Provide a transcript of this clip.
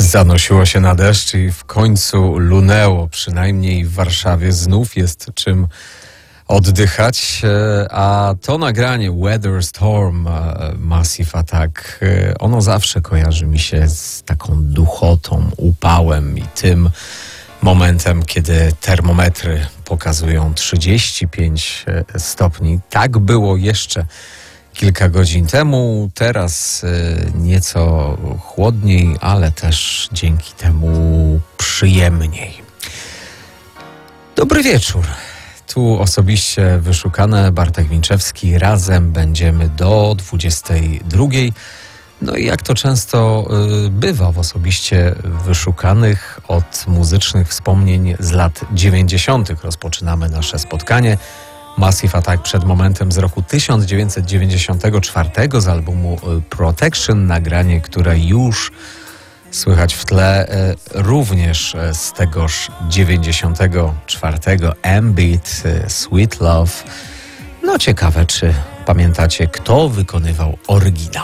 Zanosiło się na deszcz i w końcu lunęło, przynajmniej w Warszawie znów jest czym oddychać, a to nagranie Weather Storm Massive Attack, ono zawsze kojarzy mi się z taką duchotą, upałem i tym momentem, kiedy termometry pokazują 35 stopni. Tak było jeszcze kilka godzin temu, teraz nieco chłodniej, ale też dzięki temu przyjemniej. Dobry wieczór. Tu osobiście wyszukane, Bartek Winczewski. Razem będziemy do 22. No i jak to często bywa w osobiście wyszukanych, od muzycznych wspomnień z lat 90. rozpoczynamy nasze spotkanie. Massive Attack przed momentem z roku 1994 z albumu Protection, nagranie, które już słychać w tle, również z tegoż 94. M-Beat, Sweet Love. No ciekawe, czy pamiętacie, kto wykonywał oryginał.